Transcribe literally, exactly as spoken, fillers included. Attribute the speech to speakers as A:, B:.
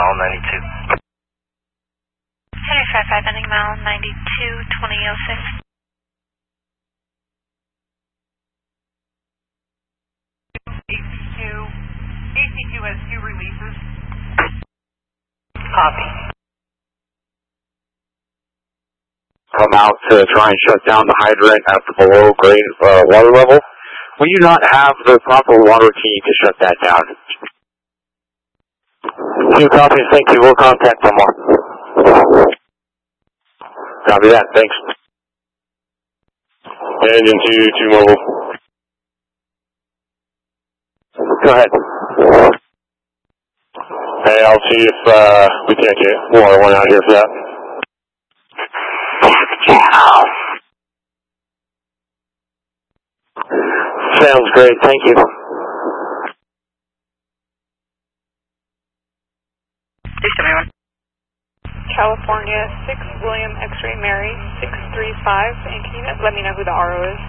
A: mile ninety-two.
B: Henry five five ending mile ninety-two, twenty oh six.
C: A C two, A C two has two releases.
A: Copy.
D: Come out to try and shut down the hydrant at the below grade uh, water level. Will you not have the proper water key to shut that down? Two copies, thank you. We'll contact someone. Copy that, thanks. Engine two, two mobile. Go ahead. Hey, I'll see if uh, we can't get water one out here for that. Sounds great, thank you.
C: California, six William X-Ray Mary, six three five, and can you let me know who the R O is?